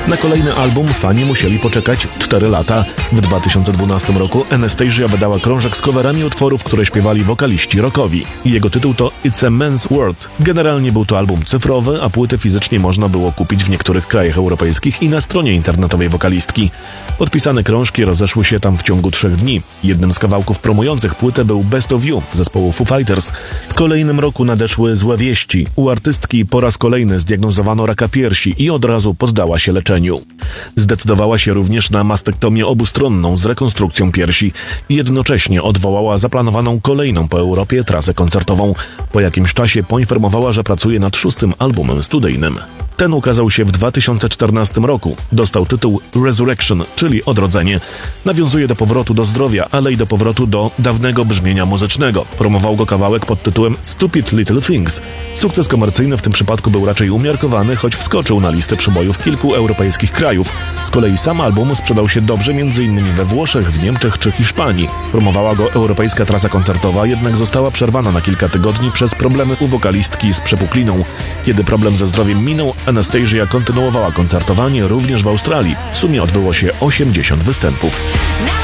Na kolejny album fani musieli poczekać 4 lata. W 2012 roku Anastasia wydała krążek z coverami utworów, które śpiewali wokaliści rockowi. Jego tytuł to It's a Man's World. Generalnie był to album cyfrowy, a płytę fizycznie można było kupić w niektórych krajach europejskich i na stronie internetowej wokalistki. Podpisane krążki rozeszły się tam w ciągu 3 dni. Jednym z kawałków promujących płytę był Best of You zespołu Foo Fighters. W kolejnym roku nadeszły złe wieści. U artystki po raz kolejny zdiagnozowano raka piersi i od razu poddała się leczeniu. Zdecydowała się również na mastektomię obustronną z rekonstrukcją piersi i jednocześnie odwołała zaplanowaną kolejną po Europie trasę koncertową. Po jakimś czasie poinformowała, że pracuje nad 6. albumem studyjnym. Ten ukazał się w 2014 roku. Dostał tytuł Resurrection, czyli Odrodzenie. Nawiązuje do powrotu do zdrowia, ale i do powrotu do dawnego brzmienia muzycznego. Promował go kawałek pod tytułem Stupid Little Things. Sukces komercyjny w tym przypadku był raczej umiarkowany, choć wskoczył na listę przebojów kilku europejskich krajów. Z kolei sam album sprzedał się dobrze m.in. we Włoszech, w Niemczech czy Hiszpanii. Promowała go europejska trasa koncertowa, jednak została przerwana na kilka tygodni przez problemy u wokalistki z przepukliną. Kiedy problem ze zdrowiem minął, Anastasia kontynuowała koncertowanie również w Australii. W sumie odbyło się 80 występów.